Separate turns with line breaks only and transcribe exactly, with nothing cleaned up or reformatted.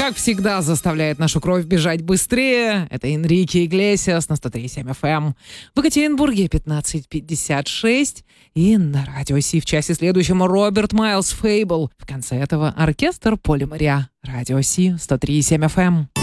как всегда, заставляет нашу кровь бежать быстрее. Это Энрике Иглесиас на сто три и семь эф эм. В Екатеринбурге пятнадцать пятьдесят шесть. И на радио Си в часе следующем Роберт Майлз Фейбл. В конце этого оркестр Поля Моря. Радио Си сто три и семь эф эм.